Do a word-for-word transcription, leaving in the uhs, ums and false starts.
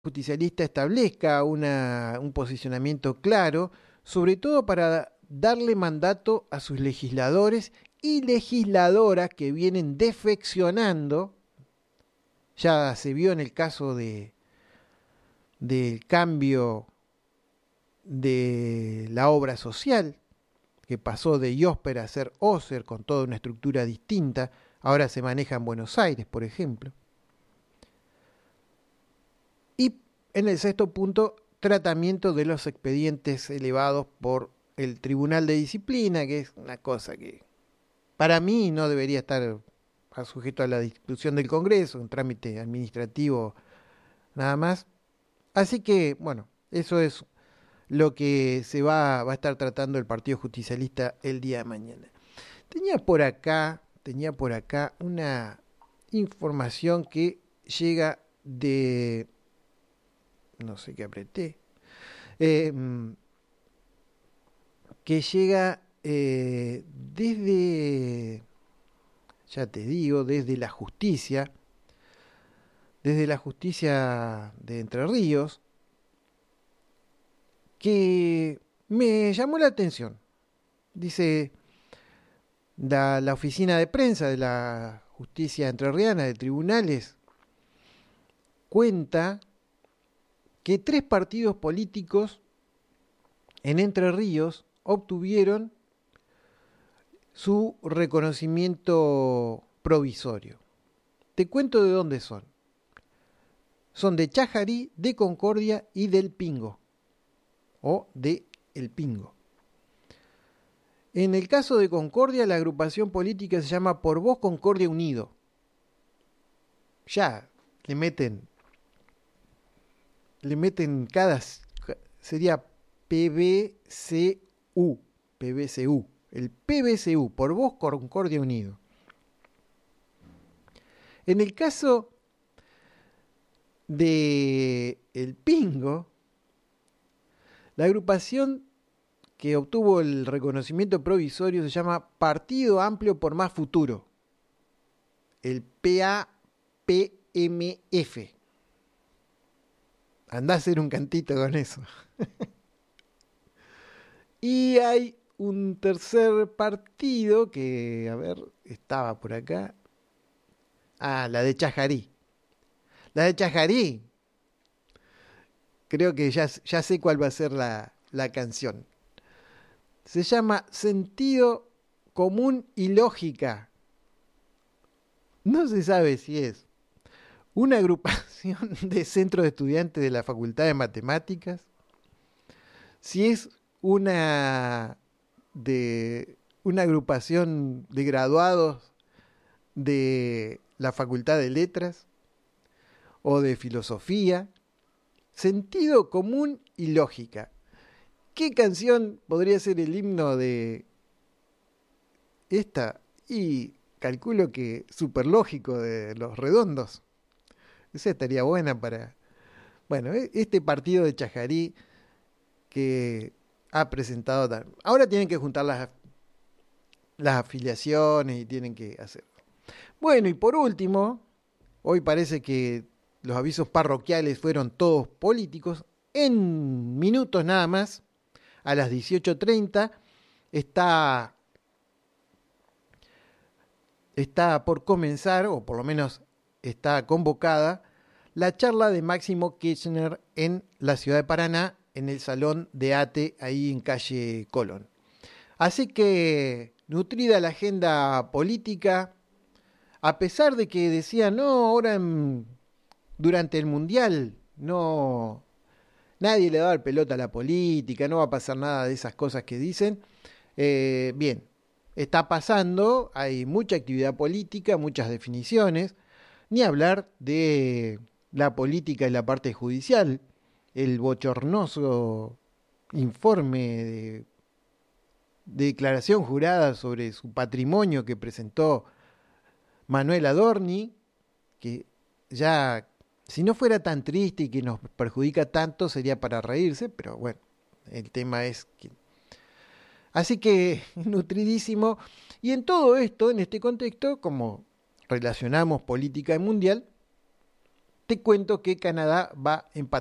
Justicialista establezca una, un posicionamiento claro, sobre todo para darle mandato a sus legisladores y legisladoras que vienen defeccionando. Ya se vio en el caso de, del cambio de la obra social, que pasó de IOSPER a ser OSER con toda una estructura distinta. Ahora se maneja en Buenos Aires, por ejemplo. Y en el sexto punto, tratamiento de los expedientes elevados por el Tribunal de Disciplina, que es una cosa que para mí no debería estar sujeto a la discusión del Congreso, un trámite administrativo nada más. Así que, bueno, eso es lo que se va, va a estar tratando el Partido Justicialista el día de mañana. Tenía por acá, tenía por acá una información que llega de... no sé qué apreté, eh, que llega eh, desde, ya te digo, desde la justicia, desde la justicia de Entre Ríos, que me llamó la atención. Dice, la, la oficina de prensa de la justicia entrerriana de tribunales cuenta que tres partidos políticos en Entre Ríos obtuvieron su reconocimiento provisorio. Te cuento de dónde son. Son de Chajarí, de Concordia y del Pingo, o de El Pingo. En el caso de Concordia, la agrupación política se llama Por Vos Concordia Unido. Ya le meten, le meten cada, sería P B C U, P B C U, el P B C U, Por Vos Concordia Unido. En el caso de El Pingo, la agrupación que obtuvo el reconocimiento provisorio se llama Partido Amplio por Más Futuro, el P A P M F. Andá a hacer un cantito con eso. Y hay un tercer partido que, a ver, estaba por acá. Ah, la de Chajarí. La de Chajarí. Creo que ya, ya sé cuál va a ser la, la canción. Se llama Sentido Común y Lógica. No se sabe si es una agrupación de centros de estudiantes de la Facultad de Matemáticas, si es una de una agrupación de graduados de la Facultad de Letras o de Filosofía. Sentido Común y Lógica. ¿Qué canción podría ser el himno de esta? Y calculo que Superlógico de Los Redondos. Esa estaría buena para... Bueno, este partido de Chajarí que ha presentado... Ahora tienen que juntar las, las afiliaciones y tienen que hacerlo. Bueno, y por último, hoy parece que los avisos parroquiales fueron todos políticos. En minutos nada más, a las dieciocho treinta, está, está por comenzar, o por lo menos está convocada, la charla de Máximo Kirchner en la ciudad de Paraná, en el Salón de ATE, ahí en calle Colón. Así que, nutrida la agenda política, a pesar de que decían, no, ahora en, durante el Mundial, no, nadie le va a dar pelota a la política, no va a pasar nada de esas cosas que dicen. Eh, bien, está pasando, hay mucha actividad política, muchas definiciones, ni hablar de la política y la parte judicial, el bochornoso informe de, de declaración jurada sobre su patrimonio que presentó Manuel Adorni, que ya, si no fuera tan triste y que nos perjudica tanto, sería para reírse, pero bueno, el tema es que... Así que, nutridísimo. Y en todo esto, en este contexto, como relacionamos política y mundial, te cuento que Canadá va empatado.